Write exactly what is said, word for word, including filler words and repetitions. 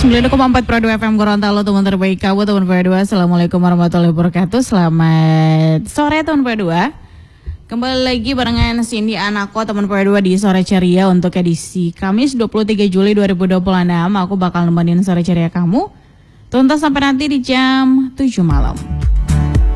sembilan koma empat Pro dua F M Gorontalo, teman terbaik kamu, teman Pro dua. Assalamualaikum warahmatullahi wabarakatuh. Selamat sore teman Pro dua. Kembali lagi barengan Cindy Anako, teman Pro dua di Sore Ceria untuk edisi Kamis dua puluh tiga Juli dua ribu dua puluh enam. Aku bakal nemenin Sore Ceria kamu tuntas sampai nanti di jam tujuh malam.